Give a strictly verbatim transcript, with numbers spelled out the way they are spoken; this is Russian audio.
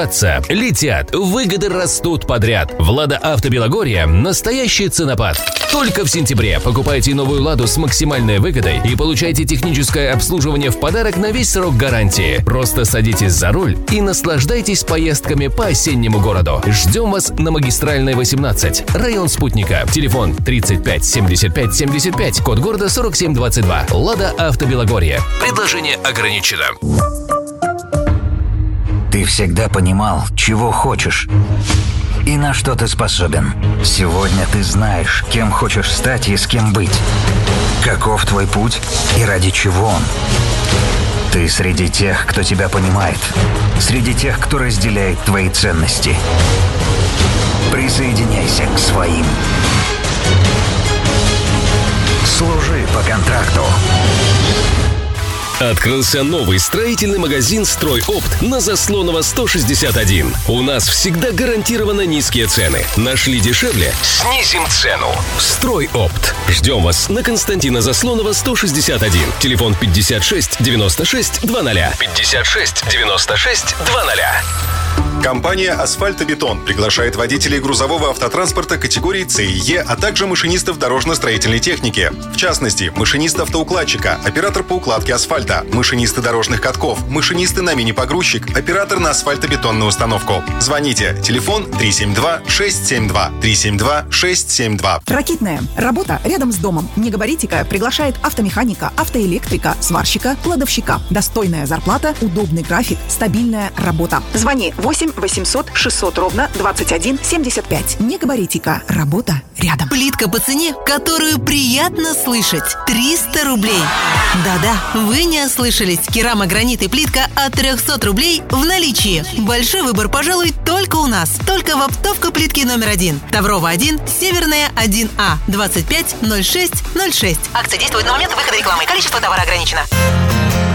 Летят, выгоды растут подряд. Влада Авто Белогорье – настоящий ценопад. Только в сентябре покупайте новую Ладу с максимальной выгодой и получайте техническое обслуживание в подарок на весь срок гарантии. Просто садитесь за руль и наслаждайтесь поездками по осеннему городу. Ждем вас на Магистральной восемнадцать, район Спутника. Телефон тридцать пять семьдесят пять семьдесят пять, код города сорок семь двадцать два. Лада Авто Белогорье. Предложение ограничено. Ты всегда понимал, чего хочешь и на что ты способен. Сегодня ты знаешь, кем хочешь стать и с кем быть. Каков твой путь и ради чего он. Ты среди тех, кто тебя понимает. Среди тех, кто разделяет твои ценности. Присоединяйся к своим. Служи по контракту. Открылся новый строительный магазин «Стройопт» на Заслонова сто шестьдесят один. У нас всегда гарантированно низкие цены. Нашли дешевле? Снизим цену. «Стройопт». Ждем вас на Константина Заслонова сто шестьдесят один. Телефон пятьдесят шесть девяносто шесть двадцать. пятьдесят шесть девяносто шесть двадцать. Компания «Асфальтобетон» приглашает водителей грузового автотранспорта категории С и Е, а также машинистов дорожно-строительной техники. В частности, машинист автоукладчика, оператор по укладке асфальта, машинисты дорожных катков, машинисты на мини-погрузчик, оператор на асфальтобетонную установку. Звоните. Телефон три семь два шесть семь два. три семь два шесть семь два. Ракитная. Работа рядом с домом. Негабаритика приглашает автомеханика, автоэлектрика, сварщика, кладовщика. Достойная зарплата, удобный график, стабильная работа. Звони восемь восемьсот шестьсот ровно двадцать один семьдесят пять. Негабаритика. Работа рядом. Плитка по цене, которую приятно слышать. триста рублей. Да-да, вы не ослышались. Керамогранит и плитка от триста рублей в наличии. Большой выбор, пожалуй, только у нас. Только в оптовка плитки номер один. Таврова один, Северная один А. двадцать пять ноль шесть ноль шесть. Акция действует на момент выхода рекламы. Количество товара ограничено.